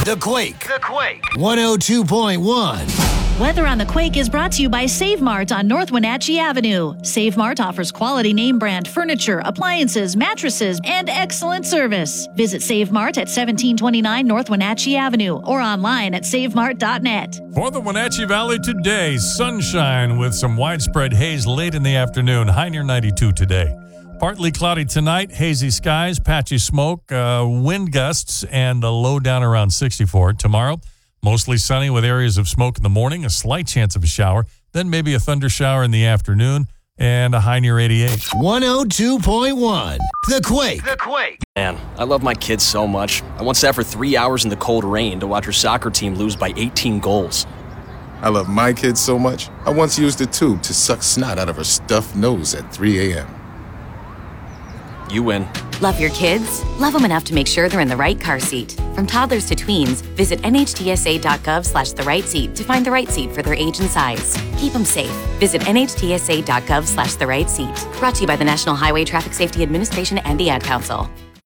The Quake. 102.1. Weather on the Quake is brought to you by Save Mart on North Wenatchee Avenue. Save Mart offers quality name brand furniture, appliances, mattresses, and excellent service. Visit Save Mart at 1729 North Wenatchee Avenue or online at savemart.net. For the Wenatchee Valley today, sunshine with some widespread haze late in the afternoon, high near 92 today. Partly cloudy tonight, hazy skies, patchy smoke, wind gusts, and a low down around 64. Tomorrow, mostly sunny with areas of smoke in the morning, a slight chance of a shower, then maybe a thunder shower in the afternoon, and a high near 88. 102.1. The Quake. Man, I love my kids so much. I once sat for 3 hours in the cold rain to watch her soccer team lose by 18 goals. I love my kids so much, I once used a tube to suck snot out of her stuffed nose at 3 a.m. You win. Love your kids? Love them enough to make sure they're in the right car seat. From toddlers to tweens, visit nhtsa.gov/the right seat to find the right seat for their age and size. Keep them safe. Visit nhtsa.gov/the right seat. Brought to you by the National Highway Traffic Safety Administration and the Ad Council.